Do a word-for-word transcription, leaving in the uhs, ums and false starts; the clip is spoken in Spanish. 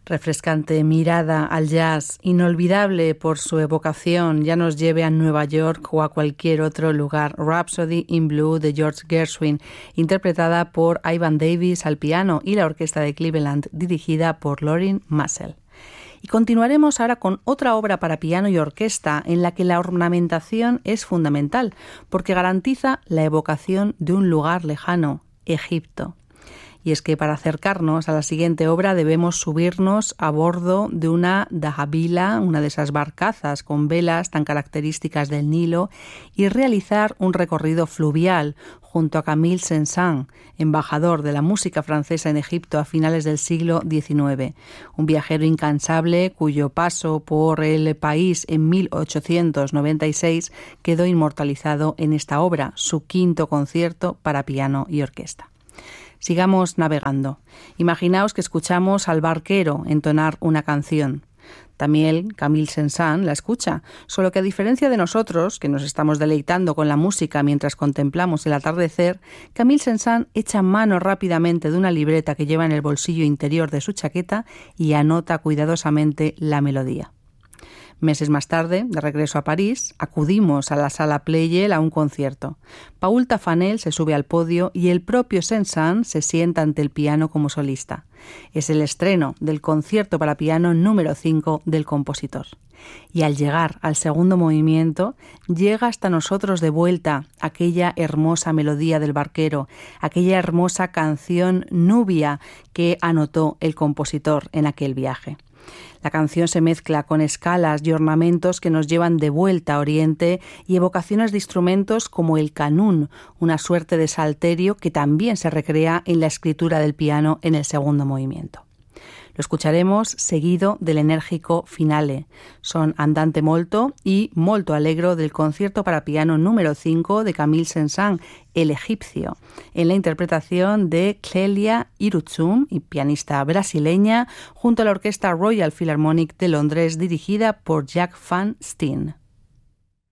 Refrescante mirada al jazz, inolvidable por su evocación, ya nos lleve a Nueva York o a cualquier otro lugar. Rhapsody in Blue de George Gershwin, interpretada por Ivan Davis al piano y la orquesta de Cleveland, dirigida por Lorin Maazel. Y continuaremos ahora con otra obra para piano y orquesta en la que la ornamentación es fundamental, porque garantiza la evocación de un lugar lejano, Egipto. Y es que para acercarnos a la siguiente obra debemos subirnos a bordo de una dahabila, una de esas barcazas con velas tan características del Nilo, y realizar un recorrido fluvial junto a Camille Saint-Saëns, embajador de la música francesa en Egipto a finales del siglo diecinueve. Un viajero incansable cuyo paso por el país en mil ochocientos noventa y seis quedó inmortalizado en esta obra, su quinto concierto para piano y orquesta. Sigamos navegando. Imaginaos que escuchamos al barquero entonar una canción. También Camille Saint-Saëns la escucha, solo que a diferencia de nosotros, que nos estamos deleitando con la música mientras contemplamos el atardecer, Camille Saint-Saëns echa mano rápidamente de una libreta que lleva en el bolsillo interior de su chaqueta y anota cuidadosamente la melodía. Meses más tarde, de regreso a París, acudimos a la Sala Pleyel a un concierto. Paul Taffanel se sube al podio y el propio Saint-Saëns se sienta ante el piano como solista. Es el estreno del concierto para piano número cinco del compositor. Y al llegar al segundo movimiento, llega hasta nosotros de vuelta aquella hermosa melodía del barquero, aquella hermosa canción Nubia que anotó el compositor en aquel viaje. La canción se mezcla con escalas y ornamentos que nos llevan de vuelta a Oriente y evocaciones de instrumentos como el canún, una suerte de salterio que también se recrea en la escritura del piano en el segundo movimiento. Lo escucharemos seguido del enérgico finale. Son Andante molto y Molto allegro del concierto para piano número cinco de Camille Saint-Saëns, el egipcio, en la interpretación de Clelia Irutsum, pianista brasileña, junto a la Orquesta Royal Philharmonic de Londres, dirigida por Jack Van Steen.